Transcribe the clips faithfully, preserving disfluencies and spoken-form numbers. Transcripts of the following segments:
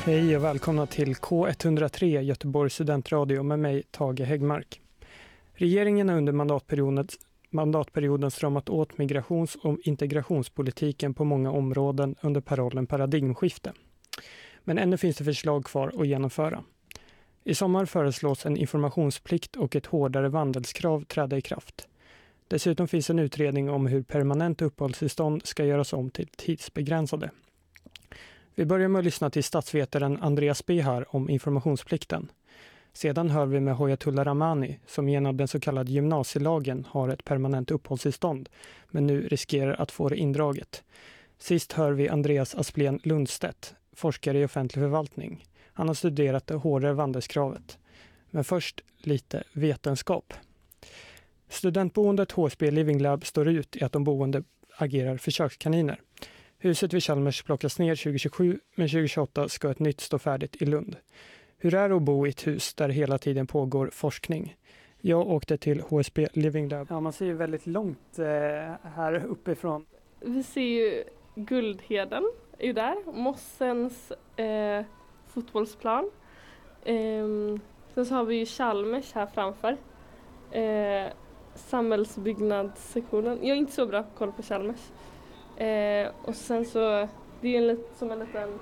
Hej och välkomna till K etthundratre Göteborgs studentradio med mig Tage Häggmark. Regeringen har under mandatperioden, mandatperioden stramat åt migrations- och integrationspolitiken på många områden under parollen paradigmskifte. Men ännu finns det förslag kvar att genomföra. I sommar föreslås en informationsplikt och ett hårdare vandelskrav träda i kraft. Dessutom finns en utredning om hur permanent uppehållstillstånd ska göras om till tidsbegränsade. Vi börjar med att lyssna till statsvetaren Andreas Behar om informationsplikten. Sedan hör vi med Hoyatullah Rahmani som genom den så kallade gymnasielagen har ett permanent uppehållstillstånd men nu riskerar att få det indraget. Sist hör vi Andreas Asplén Lundstedt, forskare i offentlig förvaltning. Han har studerat det hårdare vandelskravet. Men först lite vetenskap. Studentboendet H S B Living Lab står ut i att de boende agerar försökskaniner. Huset vid Chalmers plockas ner tjugo tjugosju, men tjugo tjugoåtta ska ett nytt stå färdigt i Lund. Hur är det att bo i ett hus där hela tiden pågår forskning? Jag åkte till H S B Living Lab. Ja, man ser ju väldigt långt eh, här uppifrån. Vi ser ju Guldheden är ju där, Mossens eh, fotbollsplan. Eh, sen så har vi ju Chalmers här framför. Eh, samhällsbyggnadssektionen. Jag är inte så bra koll på Chalmers. Eh, och sen så, det är en lit, som en liten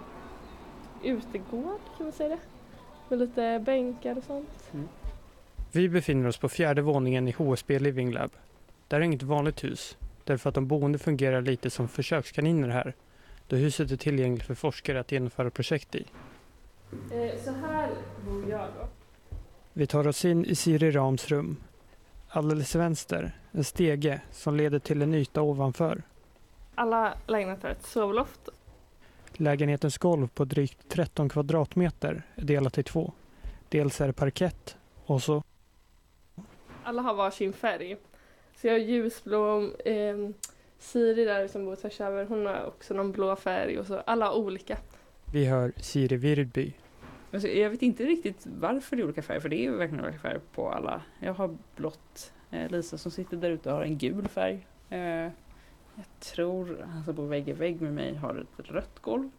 utegård kan man säga det. Med lite bänkar och sånt. Mm. Vi befinner oss på fjärde våningen i H S B Living Lab. Det är inget vanligt hus, därför att de boende fungerar lite som försökskaniner här. Då huset är tillgängligt för forskare att genomföra projekt i. Eh, så här bor jag då. Vi tar oss in i Siri Rams rum. Alldeles vänster, en stege som leder till en yta ovanför. Alla lägenheter har ett sovloft. Lägenhetens golv på drygt tretton kvadratmeter är delat i två. Dels är det parkett och så... Alla har varsin färg. Så jag har ljusblå, eh, Siri där som bor tvärs över, hon har också någon blå färg och så. Alla har olika. Vi hör Siri Virdby. Alltså, jag vet inte riktigt varför det är olika färger, för det är ju verkligen olika färger på alla. Jag har blått. Eh, Lisa som sitter där ute har en gul färg. Eh, jag tror han som bor vägg i vägg med mig har ett rött golv.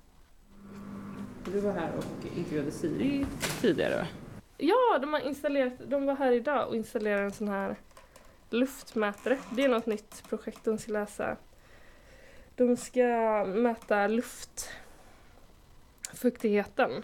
Du var här och intervjuade Siri tidigare, va? Ja, de har installerat, de var här idag och installerade en sån här luftmätare. Det är något nytt projekt de ska läsa. De ska mäta luftfuktigheten